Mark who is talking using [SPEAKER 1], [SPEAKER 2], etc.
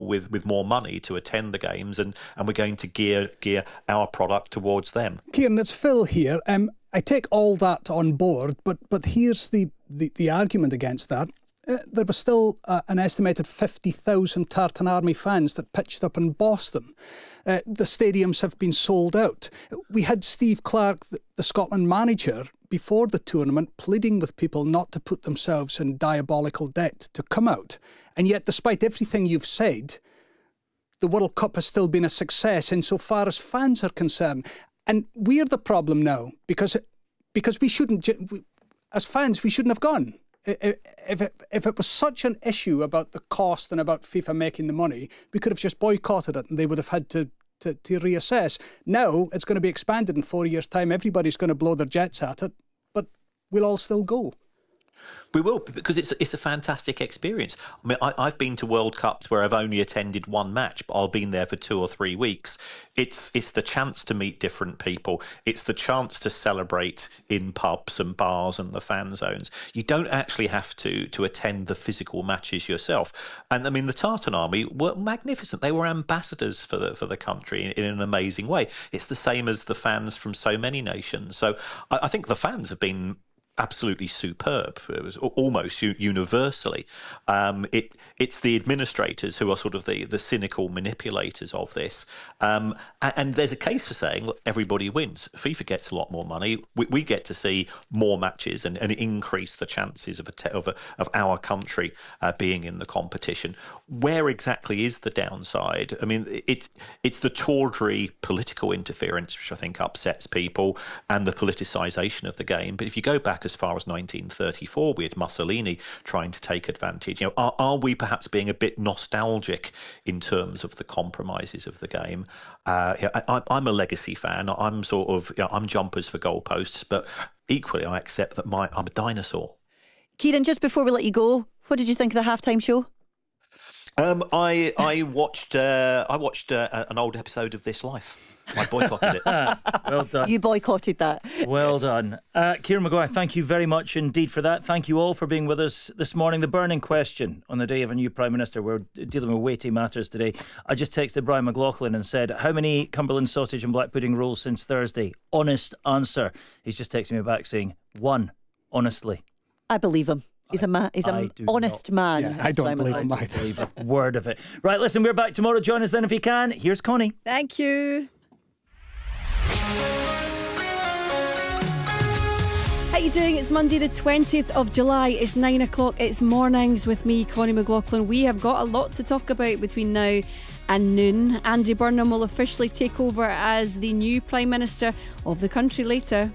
[SPEAKER 1] with more money to attend the games, and we're going to gear our product towards them.
[SPEAKER 2] Kieran, it's Phil here. I take all that on board, but here's the argument against that. There was still an estimated 50,000 Tartan Army fans that pitched up in Boston. The stadiums have been sold out. We had Steve Clarke, the Scotland manager, before the tournament pleading with people not to put themselves in diabolical debt to come out. And yet, despite everything you've said, the World Cup has still been a success insofar as fans are concerned. And we're the problem now, because we shouldn't, as fans, we shouldn't have gone. If it was such an issue about the cost and about FIFA making the money, we could have just boycotted it and they would have had to reassess. Now it's going to be expanded in 4 years' time. Everybody's going to blow their jets at it, but we'll all still go.
[SPEAKER 1] We will, because it's a fantastic experience. I mean, I've been to World Cups where I've only attended one match, but I've been there for 2 or 3 weeks. It's the chance to meet different people. It's the chance to celebrate in pubs and bars and the fan zones. You don't actually have to attend the physical matches yourself. And I mean, the Tartan Army were magnificent. They were ambassadors for the country in an amazing way. It's the same as the fans from so many nations. So I think the fans have been absolutely superb. It was almost universally. It's the administrators who are sort of the cynical manipulators of this. And there's a case for saying, look, everybody wins. FIFA gets a lot more money. We get to see more matches and increase the chances of our country being in the competition. Where exactly is the downside? I mean, it's the tawdry political interference, which I think upsets people, and the politicisation of the game. But if you go back as far as 1934, we had Mussolini trying to take advantage. Are we perhaps being a bit nostalgic in terms of the compromises of the game? I'm a legacy fan. I'm sort of, I'm jumpers for goalposts, but equally I accept that I'm a dinosaur.
[SPEAKER 3] Kieran, just before we let you go, what did you think of the halftime show?
[SPEAKER 1] I watched an old episode of This Life. I boycotted it.
[SPEAKER 4] Well done.
[SPEAKER 3] You boycotted that.
[SPEAKER 4] Well done. Kieran Maguire, thank you very much indeed for that. Thank you all for being with us this morning. The burning question on the day of a new Prime Minister. We're dealing with weighty matters today. I just texted Brian McLaughlin and said, how many Cumberland sausage and black pudding rolls since Thursday? Honest answer. He's just texting me back saying, 1, honestly.
[SPEAKER 3] I believe him. He's an honest man.
[SPEAKER 2] Yeah, I don't believe him either.
[SPEAKER 4] I don't believe a word of it. Right, listen, we're back tomorrow. Join us then if you can. Here's Connie.
[SPEAKER 3] Thank you. How you doing? It's Monday the 20th of July. It's 9 o'clock. It's mornings with me, Connie McLaughlin. We have got a lot to talk about between now and noon. Andy Burnham will officially take over as the new Prime Minister of the country later.